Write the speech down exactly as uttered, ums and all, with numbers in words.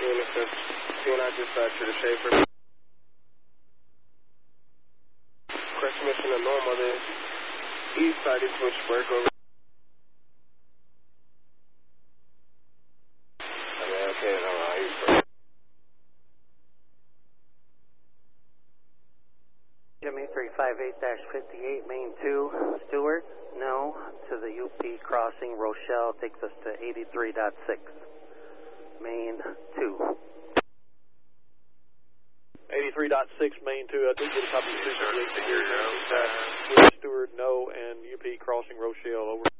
Unisys, P and I dispatcher to Schaefer. Crest mission to normal there. East side is switchback over. Okay, okay, no, no, east side. Jimmy three five eight dash fifty-eight, main two, Stewart, no, to the U P crossing, Rochelle, takes us to eighty-three point six, main two. eighty-three point six, main two, I did get a copy of three thirty-eight here. Stewart, no, and U P crossing, Rochelle, over.